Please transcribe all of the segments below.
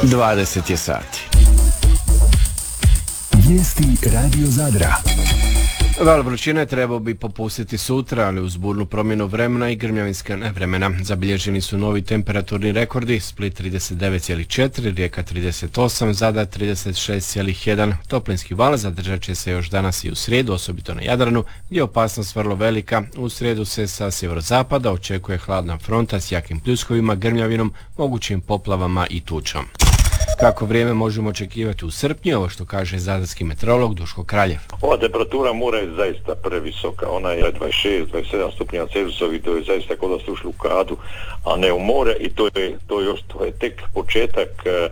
20 je sati. Vijesti Radio Zadra. Val vrućine trebao bi popustiti sutra, ali uz burnu promjenu vremena i grmljavinska nevremena. Zabilježeni su novi temperaturni rekordi, Split 39,4, Rijeka 38, Zadar 36,1. Toplinski val zadržat će se još danas i u srijedu, osobito na Jadranu, gdje je opasnost vrlo velika. U srijedu se sa sjeverozapada očekuje hladna fronta s jakim pljuskovima, grmljavinom, mogućim poplavama i tučom. Kako vrijeme možemo očekivati u srpnju, ovo što kaže zadarski meteorolog Duško Kraljev. Ova temperatura mora je zaista previsoka, ona je 26-27 stupnja Celzijusov i to je zaista kod da ste ušli u kadu, a ne u more i to je tek početak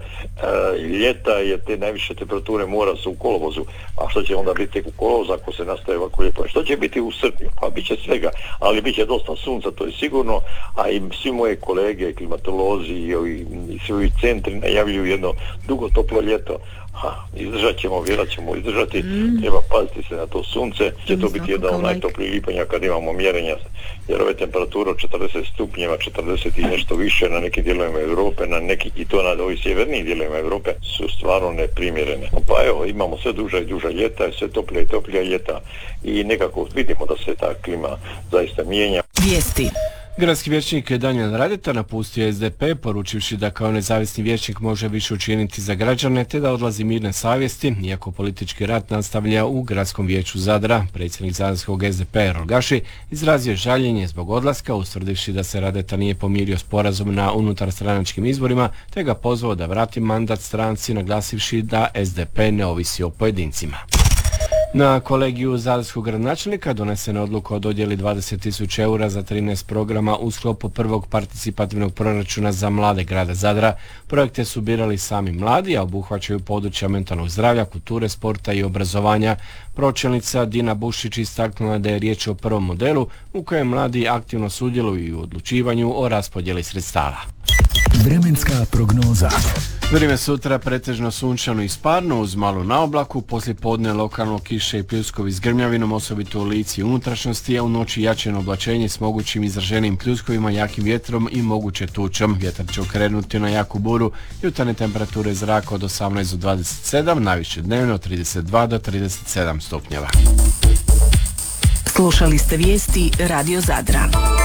ljeta, jer te najviše temperature mora su u kolovozu, a što će onda biti tek u kolovozu ako se nastaje ovako lijepo? Što će biti u srpnju? Pa bit će svega, ali bit će dosta sunca, to je sigurno, a i svi moje kolege, klimatolozi i svi ovi centri najavljuju jedno dugo toplo ljeto. Izdržat ćemo, vjerat ćemo izdržati, treba paziti se na to sunce, će to biti jedan od najtoplijih lipanja kad imamo mjerenja, jer ove temperature od 40 stupnjeva, 40 i nešto više na nekim dijelovima Europe, i to na ovih sjevernijih dijelovima Europe su stvarno neprimjerene. Pa evo, imamo sve duža i duža ljeta, sve toplija i toplija ljeta i nekako vidimo da se ta klima zaista mijenja. Vijesti. Gradski vijećnik Danijel Radeta napustio SDP, poručivši da kao nezavisni vijećnik može više učiniti za građane, te da odlazi mirne savjesti, iako politički rat nastavlja u Gradskom vijeću Zadra. Predsjednik zadarskog SDP-a Erol Gaši izrazio žaljenje zbog odlaska, ustvrdivši da se Radeta nije pomirio sporazum na unutarstranačkim izborima, te ga pozvao da vrati mandat stranci, naglasivši da SDP ne ovisi o pojedincima. Na kolegiju zadarskog gradonačelnika donesena odluka o dodjeli 20.000 eura za 13 programa u sklopu prvog participativnog proračuna za mlade grada Zadra. Projekte su birali sami mladi, a obuhvaćaju područja mentalnog zdravlja, kulture, sporta i obrazovanja. Pročelnica Dina Bušić istaknula da je riječ o prvom modelu u kojem mladi aktivno sudjeluju u odlučivanju o raspodjeli sredstava. Vremenska prognoza. Vrijeme sutra pretežno sunčano i sparno uz malu naoblaku, poslije podne lokalno kiše i pljuskovi s grmljavinom, osobito u Lici i unutrašnjosti, a u noći jačeno oblačenje s mogućim izraženim pljuskovima, jakim vjetrom i moguće tučom. Vjetar će okrenuti na jaku buru, jutarnje temperature zraka od 18 do 27, najviše dnevno od 32 do 37 stupnjeva. Slušali ste vijesti Radio Zadra.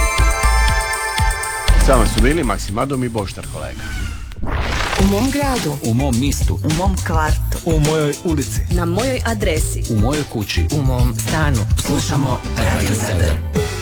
Samo su bili Maksim Adom i Boštar kolega. U mom gradu, u mom mistu, u mom kvartu, u mojoj ulici, na mojoj adresi, u mojoj kući, u mom stanu. Slušamo Radio Zadar.